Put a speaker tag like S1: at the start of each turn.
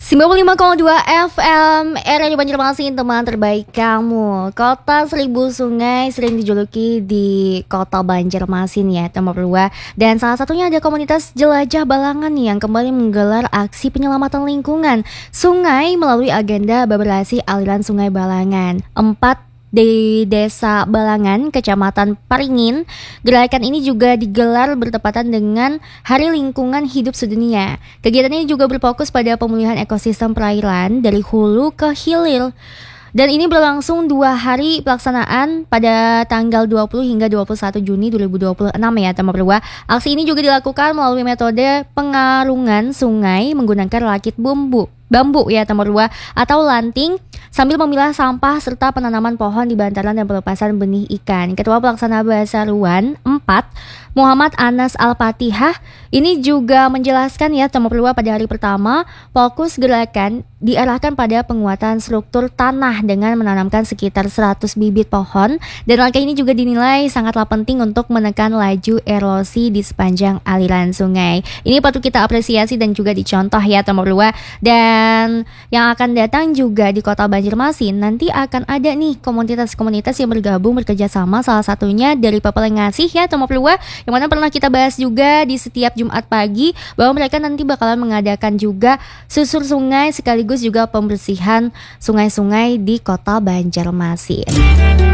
S1: 95,2 FM RRI Banjarmasin, teman terbaik kamu. Kota seribu sungai sering dijuluki di kota Banjarmasin ya, teman berdua. Dan salah satunya ada komunitas Jelajah Balangan nih yang kembali menggelar aksi penyelamatan lingkungan sungai melalui agenda beberasi aliran sungai Balangan. Di Desa Balangan, Kecamatan Paringin. Gerakan ini juga digelar bertepatan dengan Hari Lingkungan Hidup Sedunia. Kegiatan ini juga berfokus pada pemulihan ekosistem perairan dari hulu ke hilir. Dan ini berlangsung 2 hari pelaksanaan pada tanggal 20 hingga 21 Juni 2026 ya, teman berdua. Aksi ini juga dilakukan melalui metode pengarungan sungai menggunakan rakit bambu ya, teman berdua, atau lanting, sambil memilah sampah serta penanaman pohon di bantaran dan pelepasan benih ikan. Ketua Pelaksana Basaruan 4, Muhammad Anas Al-Fatihah, ini juga menjelaskan ya, teman berdua, pada hari pertama fokus gerakan diarahkan pada penguatan struktur tanah dengan menanamkan sekitar 100 bibit pohon, dan langkah ini juga dinilai sangatlah penting untuk menekan laju erosi di sepanjang aliran sungai. Ini patut kita apresiasi dan juga dicontoh ya, teman berdua. Dan yang akan datang juga di Kota Banjarmasin, nanti akan ada nih komunitas-komunitas yang bergabung bekerja sama, salah satunya dari Pepelengasih ya, teman berdua, yang mana pernah kita bahas juga di setiap Jumat pagi bahwa mereka nanti bakalan mengadakan juga susur sungai sekaligus juga pembersihan sungai-sungai di Kota Banjarmasin.